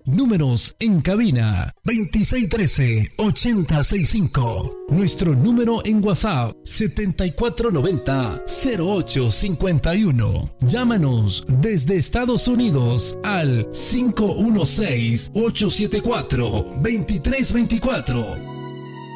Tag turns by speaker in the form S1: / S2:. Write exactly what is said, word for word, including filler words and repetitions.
S1: Números en cabina veintiséis trece, ochenta sesenta y cinco. Nuestro número en WhatsApp setenta y cuatro noventa, cero ocho cincuenta y uno. Llámanos desde Estados Unidos al cinco uno seis, ocho siete cuatro, dos tres dos cuatro.